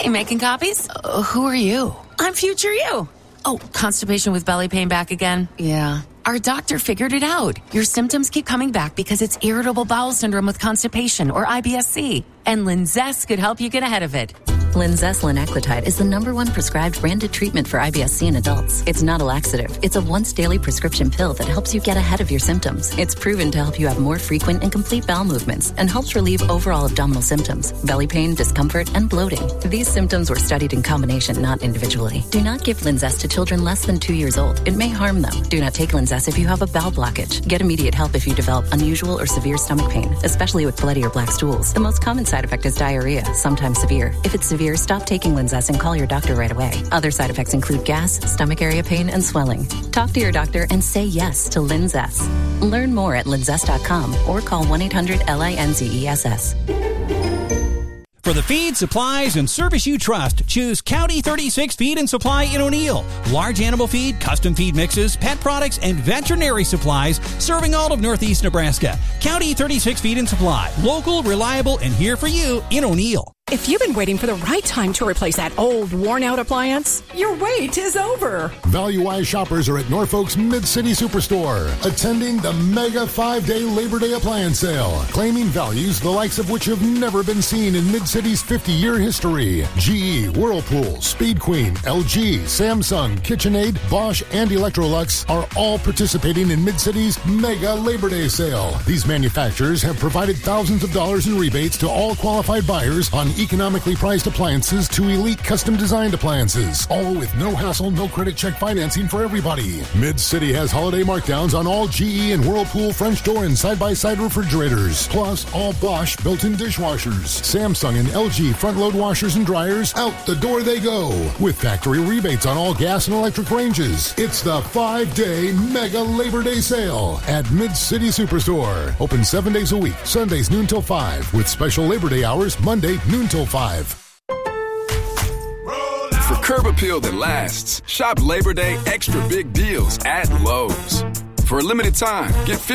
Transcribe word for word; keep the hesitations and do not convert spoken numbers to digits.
Hey, making copies? Uh, who are you? I'm future you. Oh, constipation with belly pain back again? Yeah. Our doctor figured it out. Your symptoms keep coming back because it's irritable bowel syndrome with constipation, or I B S C. And Linzess could help you get ahead of it. Linzess linaclotide is the number one prescribed branded treatment for I B S C in adults. It's not a laxative. It's a once-daily prescription pill that helps you get ahead of your symptoms. It's proven to help you have more frequent and complete bowel movements and helps relieve overall abdominal symptoms, belly pain, discomfort, and bloating. These symptoms were studied in combination, not individually. Do not give Linzess to children less than two years old. It may harm them. Do not take Linzess if you have a bowel blockage. Get immediate help if you develop unusual or severe stomach pain, especially with bloody or black stools. The most common side effect is diarrhea, sometimes severe. If it's severe, stop taking Linzess and call your doctor right away. Other side effects include gas, stomach area pain, and swelling. Talk to your doctor and say yes to Linzess. Learn more at linzess dot com or call one eight hundred L I N Z E S S. For the feed, supplies, and service you trust, choose County thirty-six Feed and Supply in O'Neill. Large animal feed, custom feed mixes, pet products, and veterinary supplies, serving all of Northeast Nebraska. County thirty-six Feed and Supply. Local, reliable, and here for you in O'Neill. If you've been waiting for the right time to replace that old, worn-out appliance, your wait is over. Value-wise shoppers are at Norfolk's Mid-City Superstore, attending the mega five-day Labor Day appliance sale, claiming values the likes of which have never been seen in Mid-City's fifty-year history. G E, Whirlpool, Speed Queen, L G, Samsung, KitchenAid, Bosch, and Electrolux are all participating in Mid-City's mega Labor Day sale. These manufacturers have provided thousands of dollars in rebates to all qualified buyers on economically priced appliances to elite custom-designed appliances, all with no hassle, no credit check financing for everybody. Mid-City has holiday markdowns on all G E and Whirlpool French door and side-by-side refrigerators, plus all Bosch built-in dishwashers. Samsung and L G front-load washers and dryers, out the door they go, with factory rebates on all gas and electric ranges. It's the five-day mega Labor Day sale at Mid-City Superstore. Open seven days a week, Sundays noon till five, with special Labor Day hours Monday noon till five. For curb appeal that lasts, shop Labor Day extra big deals at Lowe's. For a limited time, get